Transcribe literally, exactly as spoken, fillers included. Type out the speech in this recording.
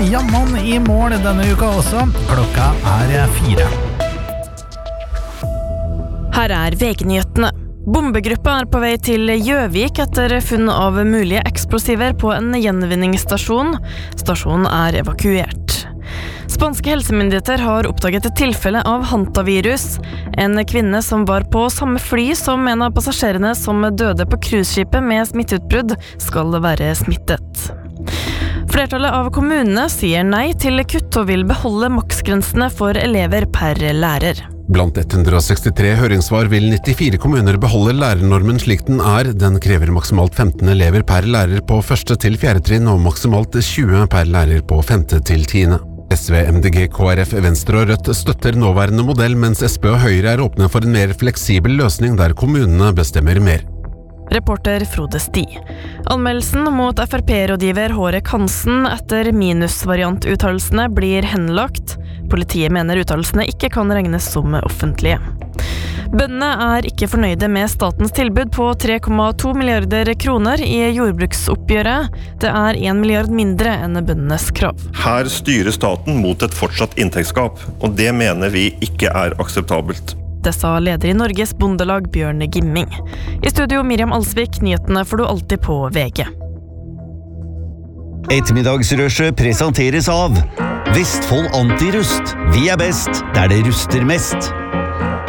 jammen i mål denne uka også. Klokka er fire. Her er V G-nyhetene. Bombegruppa er på vei til Gjøvik etter funn av mulige eksplosiver på en gjenvinningsstasjon. Stasjonen er evakuert. Spanske helsemyndigheter har oppdaget et tilfelle av hantavirus. En kvinne som var på samme fly som en av passasjerene som døde på cruiseskipet med smitteutbrudd, skal være smittet. Flertallet av kommunene sier nei til kutt og vil beholde maksgrensene for elever per lærer. Blant ett hundre og sekstitre høringssvar vil nittifire kommuner beholde lærernormen slik den er. Den krever maksimalt femten elever per lærer på første til fjerde trinn og maksimalt tjue per lærer på femte til tiende. S V, M D G, K R F, Venstre og Rødt støtter nåværende modell, mens S P og Høyre er åpne for en mer fleksibel løsning der kommunene bestemmer mer. Reporter Frode Sti. Anmeldelsen mot F R P-rådgiver Hårek Hansen etter minusvariantuttalelsene blir henlagt. Politiet mener uttalelsene ikke kan regnes som offentlige. Bøndene er ikke fornøyde med statens tilbud på tre komma to milliarder kroner i jordbruksoppgjøret. Det er en milliard mindre enn bøndenes krav. Her styrer staten mot et fortsatt inntektsgap, og det mener vi ikke er akseptabelt. Det sa leder i Norges Bondelag Bjørn Gimming. I studio Miriam Alsvik, nyhetene får du alltid på V G. Ettermiddagsrushet presenteres av Vestfold Antirust. Vi er best der det ruster mest.